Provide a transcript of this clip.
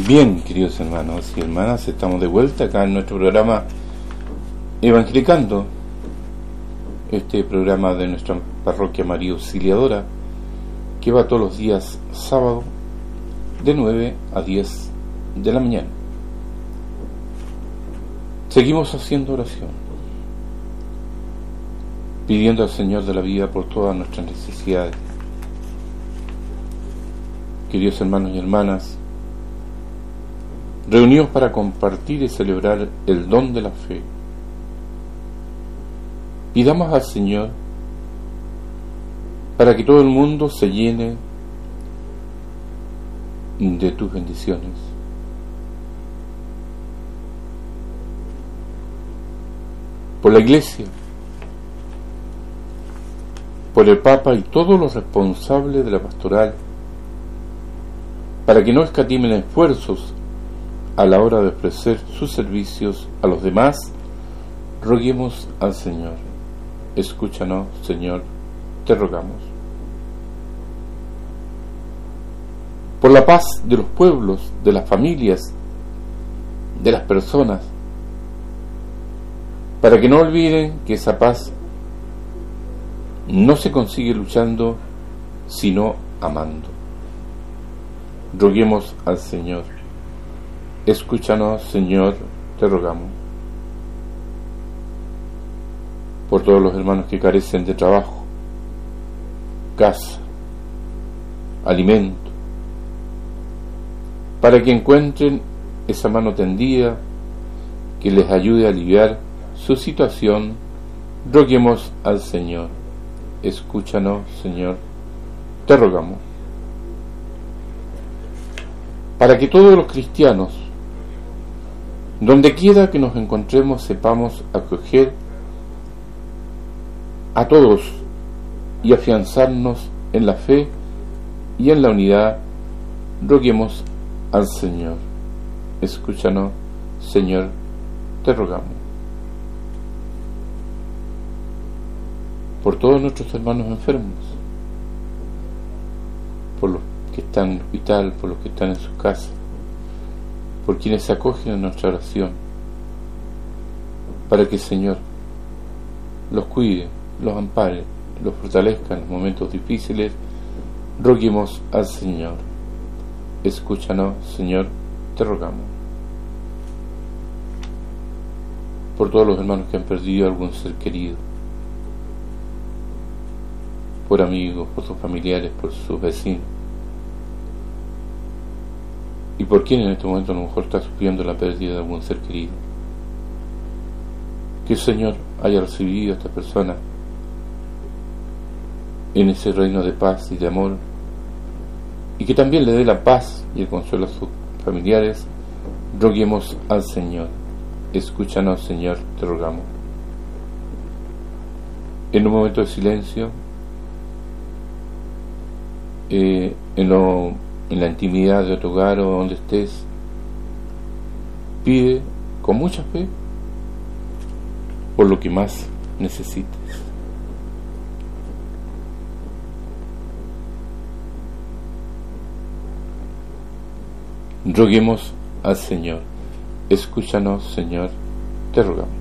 Bien, queridos hermanos y hermanas, estamos de vuelta acá en nuestro programa Evangelicando, este programa de nuestra parroquia María Auxiliadora, que va todos los días sábado de 9 a 10 de la mañana. Seguimos haciendo oración, pidiendo al Señor de la vida por todas nuestras necesidades. Queridos hermanos y hermanas, reunidos para compartir y celebrar el don de la fe, pidamos al Señor para que todo el mundo se llene de tus bendiciones. Por la Iglesia, por el Papa y todos los responsables de la pastoral, para que no escatimen esfuerzos a la hora de ofrecer sus servicios a los demás, roguemos al Señor. Escúchanos, Señor, te rogamos. Por la paz de los pueblos, de las familias, de las personas, para que no olviden que esa paz no se consigue luchando, sino amando. Roguemos al Señor. Escúchanos, Señor, te rogamos. Por todos los hermanos que carecen de trabajo, casa, alimento, para que encuentren esa mano tendida que les ayude a aliviar su situación, roguemos al Señor. Escúchanos, Señor, te rogamos. Para que todos los cristianos, donde quiera que nos encontremos, sepamos acoger a todos y afianzarnos en la fe y en la unidad, roguemos al Señor. Escúchanos, Señor, te rogamos. Por todos nuestros hermanos enfermos, por los que están en el hospital, por los que están en sus casas, por quienes se acogen a nuestra oración, para que el Señor los cuide, los ampare, los fortalezca en los momentos difíciles, roguemos al Señor. Escúchanos, Señor, te rogamos. Por todos los hermanos que han perdido algún ser querido, por amigos, por sus familiares, por sus vecinos, y por quien en este momento a lo mejor está sufriendo la pérdida de algún ser querido. Que el Señor haya recibido a esta persona en ese reino de paz y de amor, y que también le dé la paz y el consuelo a sus familiares. Roguemos al Señor. Escúchanos, Señor, te rogamos. En un momento de silencio, en la intimidad de tu hogar o donde estés, pide con mucha fe por lo que más necesites. Roguemos al Señor. Escúchanos, Señor, te rogamos.